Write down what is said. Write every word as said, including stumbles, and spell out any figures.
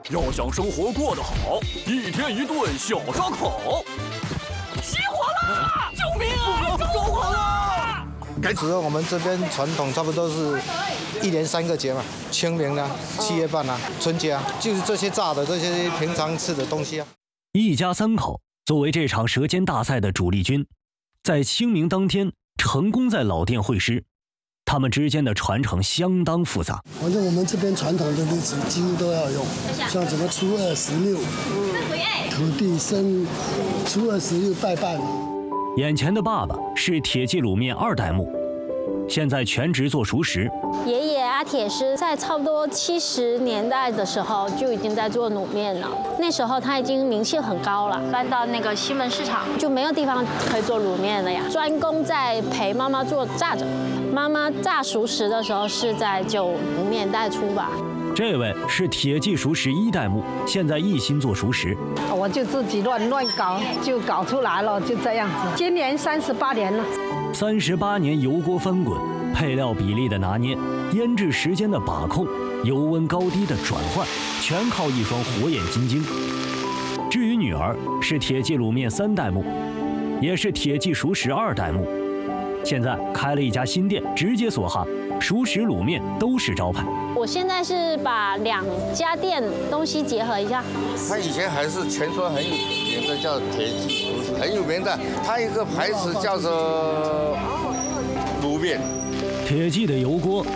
要想生活过得好，一天一顿小烧烤。起火了！救命啊！着火了！ 只是我们这边传统差不多是一年三个节嘛，清明啊、七月半啊、春节啊，就是这些炸的这些平常吃的东西啊。 一家三口作为这场舌尖大赛的主力军，在清明当天成功在老店会师。他们之间的传承相当复杂， 反正我们这边传统的日子几乎都要用，像什么初二十六，土地生，初二十六拜拜嘛。 眼前的爸爸是铁记卤面二代目，现在全职做熟食。 爷爷阿铁师在差不多七十年代的时候就已经在做卤面了，那时候他已经名气很高了，搬到那个西门市场就没有地方可以做卤面了呀，专攻在陪妈妈做炸着。妈妈炸熟食的时候是在九零年代初吧。 这位是铁记熟食一代目，现在一心做熟食。 我就自己乱乱搞，就搞出来了，就这样子。今年三十八年了。 三十八年油锅翻滚，配料比例的拿捏，腌制时间的把控，油温高低的转换，全靠一双火眼金睛。至于女儿，是铁记卤面三代目，也是铁记熟食二代目。现在开了一家新店，直接锁汉，熟食卤面都是招牌。 我现在是把两家店东西结合一下。 它以前还是全说很有名的，叫铁记熟食，很有名的。它一个牌子叫做卤面。 铁记的油锅